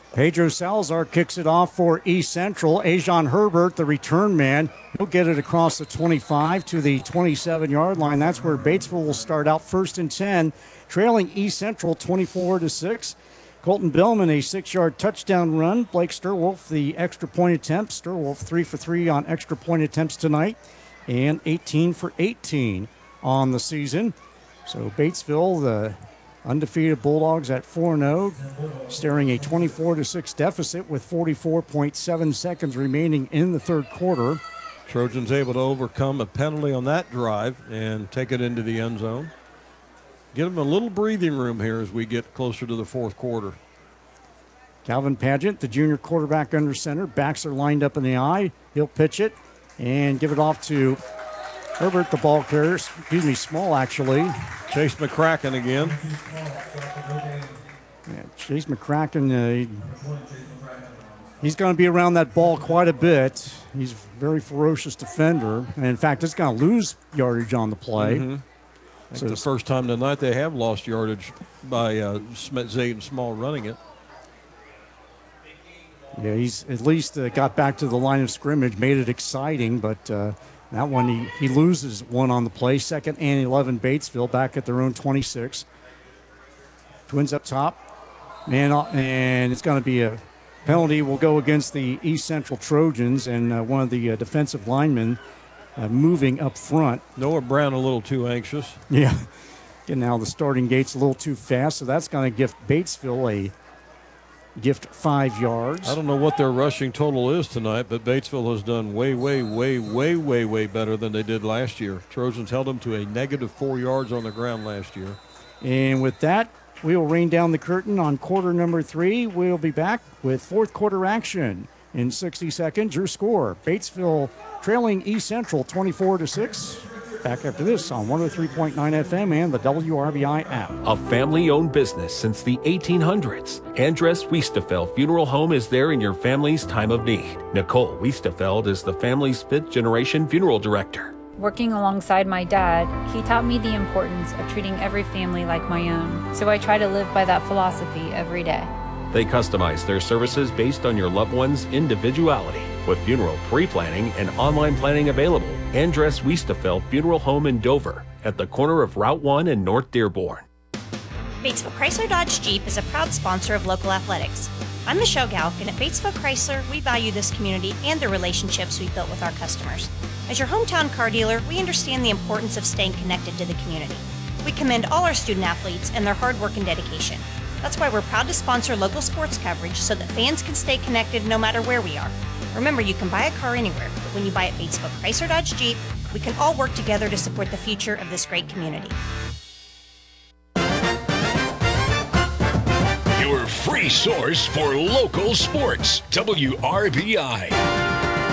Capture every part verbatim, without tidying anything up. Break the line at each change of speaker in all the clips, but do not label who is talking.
Pedro Salazar kicks it off for East Central. Ajon Herbert, the return man, he'll get it across the twenty-five to the twenty-seven-yard line. That's where Batesville will start out first and ten, trailing East Central twenty-four to six. Colton Bellman, a six-yard touchdown run. Blake Sturwolf, the extra point attempt. Sturwolf three for three on extra point attempts tonight, and eighteen for eighteen on the season. So Batesville, the undefeated Bulldogs at four and oh, staring a twenty-four to six deficit with forty-four point seven seconds remaining in the third quarter.
Trojans able to overcome a penalty on that drive and take it into the end zone. Give them a little breathing room here as we get closer to the fourth quarter.
Calvin Pageant, the junior quarterback under center. Backs are lined up in the eye. He'll pitch it and give it off to Herbert, the ball carrier. Excuse me, Small actually.
Chase McCracken again.
Yeah, Chase McCracken, uh, he's going to be around that ball quite a bit. He's a very ferocious defender. And in fact, it's going to lose yardage on the play.
Mm-hmm. So the first time tonight they have lost yardage by uh, Zayden Small running it.
Yeah, he's at least uh, got back to the line of scrimmage, made it exciting, but uh, that one he, he loses one on the play. Second and eleven Batesville back at their own twenty-six. Twins up top. Man, and it's going to be a penalty. Will go against the East Central Trojans, and uh, one of the uh, defensive linemen uh, moving up front.
Noah Brown a little too anxious.
Yeah. Getting out of the starting gates a little too fast, so that's going to give Batesville a gift five yards.
I don't know what their rushing total is tonight, but Batesville has done way, way, way, way, way, way better than they did last year. Trojans held them to a negative four yards on the ground last year.
And with that, we will rain down the curtain on quarter number three. We'll be back with fourth quarter action in sixty seconds. Your score, Batesville trailing East Central twenty-four to six. Back after this on one oh three point nine F M and the W R B I app.
A family-owned business since the eighteen hundreds. Andres Wiestefeld Funeral Home is there in your family's time of need. Nicole Wiestefeld is the family's fifth-generation funeral director.
Working alongside my dad, he taught me the importance of treating every family like my own. So I try to live by that philosophy every day.
They customize their services based on your loved one's individuality. With funeral pre-planning and online planning available, Andres Wiestefeld Funeral Home in Dover at the corner of Route one and North Dearborn.
Batesville Chrysler Dodge Jeep is a proud sponsor of local athletics. I'm Michelle Galk, and at Batesville Chrysler, we value this community and the relationships we've built with our customers. As your hometown car dealer, we understand the importance of staying connected to the community. We commend all our student athletes and their hard work and dedication. That's why we're proud to sponsor local sports coverage so that fans can stay connected no matter where we are. Remember, you can buy a car anywhere, but when you buy at Batesville Chrysler Dodge Jeep, we can all work together to support the future of this great community.
Your free source for local sports, W R B I.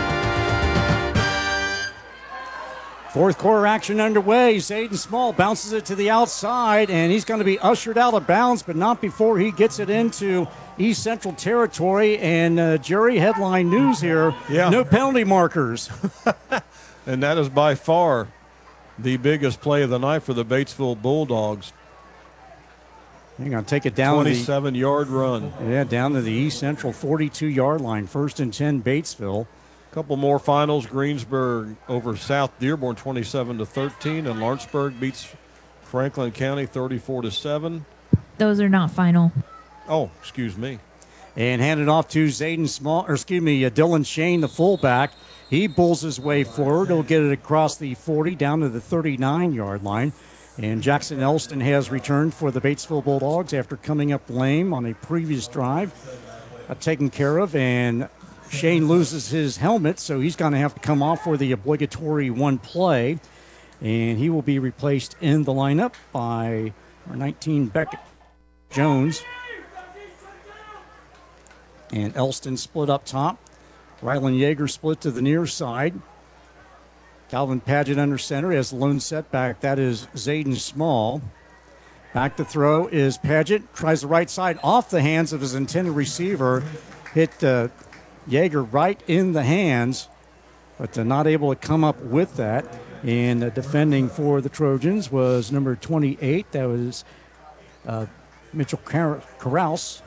Fourth quarter action underway. Zayden Small bounces it to the outside, and he's going to be ushered out of bounds, but not before he gets it into East Central territory. And uh, Jerry, headline news here,
yeah.
No penalty markers.
And that is by far the biggest play of the night for the Batesville Bulldogs.
They're going to take it down.
twenty-seven-yard run.
Yeah, down to the East Central forty-two-yard line. First and ten, Batesville.
Couple more finals. Greensburg over South Dearborn twenty-seven to thirteen, and Lawrenceburg beats Franklin County thirty-four to seven.
Those are not final.
Oh, excuse me.
And handed off to Zayden Small, or excuse me, uh, Dylan Shane, the fullback. He bulls his way forward. He'll get it across the forty down to the thirty-nine-yard line. And Jackson Elston has returned for the Batesville Bulldogs after coming up lame on a previous drive. Uh, taken care of, and Shane loses his helmet, so he's going to have to come off for the obligatory one play. And he will be replaced in the lineup by our nineteen, Beckett Jones. And Elston split up top. Rylan Yeager split to the near side. Calvin Pageant under center as the lone setback. That is Zayden Small. Back to throw is Pageant. Tries the right side off the hands of his intended receiver. Hit uh, Yeager right in the hands, but uh, not able to come up with that. And uh, defending for the Trojans was number twenty-eight. That was uh, Mitchell Car- Carouse.